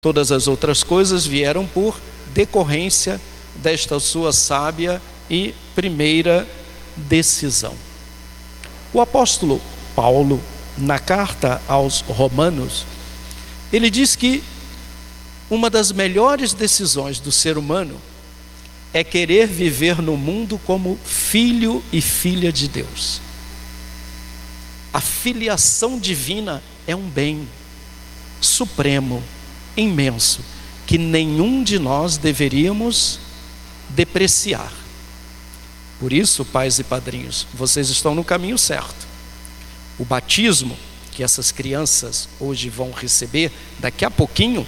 Todas as outras coisas vieram por decorrência desta sua sábia e primeira decisão. O apóstolo Paulo, na carta aos Romanos, ele diz que uma das melhores decisões do ser humano é querer viver no mundo como filho e filha de Deus. A filiação divina é um bem supremo, imenso, que nenhum de nós deveríamos depreciar. Por isso, pais e padrinhos, vocês estão no caminho certo. O batismo que essas crianças hoje vão receber, daqui a pouquinho,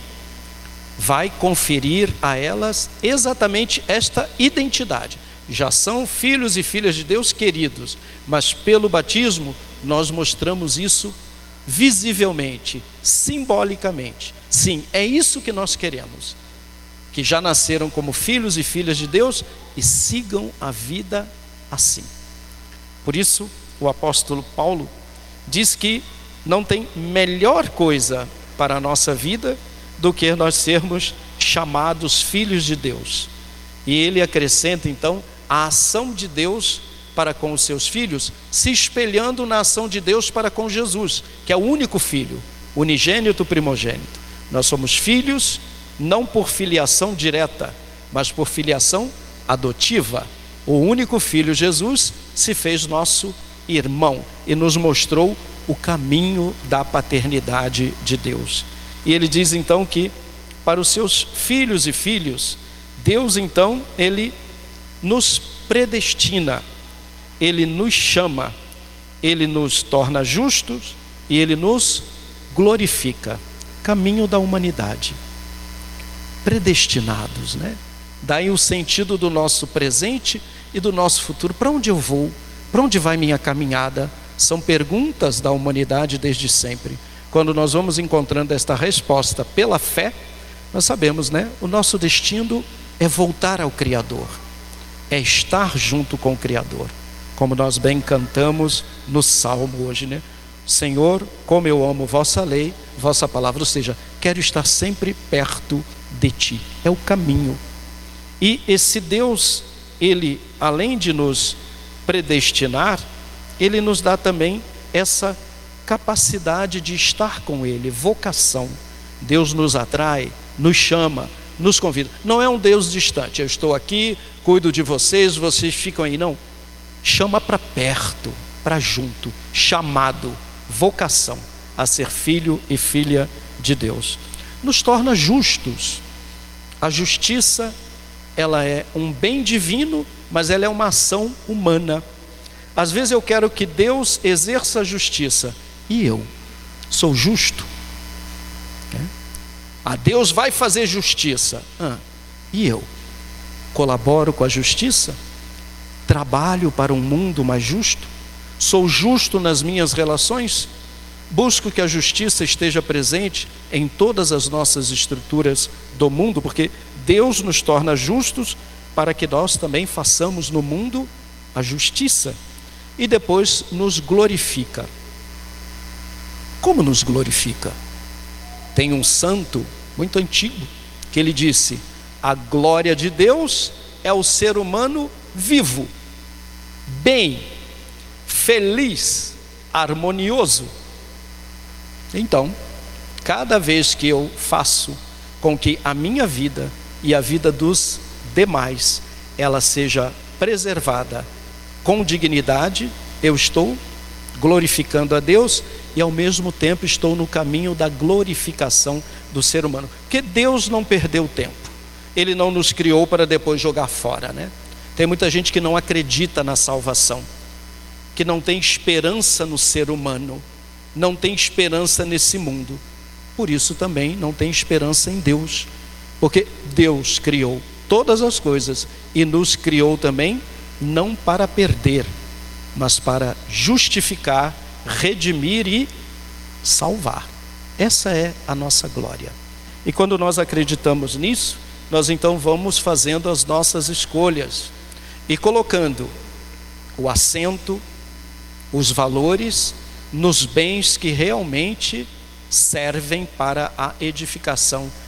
vai conferir a elas exatamente esta identidade. Já são filhos e filhas de Deus queridos, mas pelo batismo nós mostramos isso visivelmente, simbolicamente. Sim, é isso que nós queremos, que já nasceram como filhos e filhas de Deus e sigam a vida assim. Por isso o apóstolo Paulo diz que não tem melhor coisa para a nossa vida do que nós sermos chamados filhos de Deus. E ele acrescenta então a ação de Deus para com os seus filhos, se espelhando na ação de Deus para com Jesus, que é o único filho, unigênito, primogênito. Nós somos filhos não por filiação direta, mas por filiação adotiva. O único filho, Jesus, se fez nosso irmão e nos mostrou o caminho da paternidade de Deus. E ele diz então que para os seus filhos e filhos, Deus então, ele nos predestina, ele nos chama, ele nos torna justos e ele nos glorifica. Caminho da humanidade, predestinados, né? Daí o sentido do nosso presente e do nosso futuro. Para onde eu vou? Para onde vai minha caminhada? São perguntas da humanidade desde sempre. Quando nós vamos encontrando esta resposta pela fé, nós sabemos, né? O nosso destino é voltar ao Criador, é estar junto com o Criador, como nós bem cantamos no Salmo hoje, né? Senhor, como eu amo vossa lei, vossa palavra, ou seja, quero estar sempre perto de ti. É o caminho. E esse Deus, ele, além de nos predestinar, ele nos dá também essa capacidade de estar com ele, vocação. Deus nos atrai, nos chama, nos convida. Não é um Deus distante, eu estou aqui, cuido de vocês, vocês ficam aí, não. Chama para perto, para junto, chamado, vocação a ser filho e filha de Deus. Nos torna justos. A justiça, ela é um bem divino, mas ela é uma ação humana. Às vezes eu quero que Deus exerça a justiça, e eu sou justo? Deus vai fazer justiça, e eu colaboro com a justiça? Trabalho para um mundo mais justo? Sou justo nas minhas relações? Busco que a justiça esteja presente em todas as nossas estruturas do mundo, porque Deus nos torna justos para que nós também façamos no mundo a justiça. E depois nos glorifica. Como nos glorifica? Tem um santo muito antigo que ele disse: a glória de Deus é o ser humano vivo, bem, feliz, harmonioso. Então, cada vez que eu faço com que a minha vida e a vida dos demais, ela seja preservada com dignidade, eu estou glorificando a Deus e ao mesmo tempo estou no caminho da glorificação do ser humano. Porque Deus não perdeu tempo. Ele não nos criou para depois jogar fora, né? Tem muita gente que não acredita na salvação, que não tem esperança no ser humano, não tem esperança nesse mundo. Por isso também não tem esperança em Deus, porque Deus criou todas as coisas e nos criou também não para perder, mas para justificar, redimir e salvar. Essa é a nossa glória. E quando nós acreditamos nisso, nós então vamos fazendo as nossas escolhas e colocando o acento, os valores nos bens que realmente servem para a edificação